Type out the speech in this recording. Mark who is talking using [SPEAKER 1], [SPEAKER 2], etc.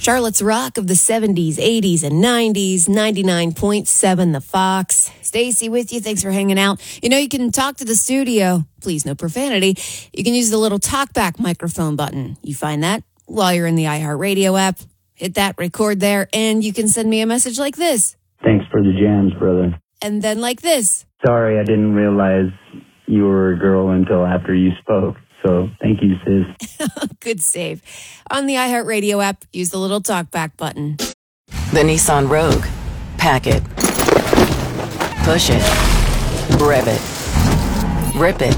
[SPEAKER 1] Charlotte's Rock of the 70s, 80s, and 90s, 99.7 The Fox. Stacy with you. Thanks for hanging out. You know, you can talk to the studio. Please, no profanity. You can use the little talkback microphone button. You find that while you're in the iHeartRadio app. Hit that, record there, and you can send me a message like this.
[SPEAKER 2] Thanks for the jams, brother.
[SPEAKER 1] And then like this.
[SPEAKER 2] Sorry, I didn't realize you were a girl until after you spoke. So thank you, sis.
[SPEAKER 1] Good save. On the iHeartRadio app, use the little talkback button.
[SPEAKER 3] The Nissan Rogue. Pack it. Push it. Rev it. Rip it.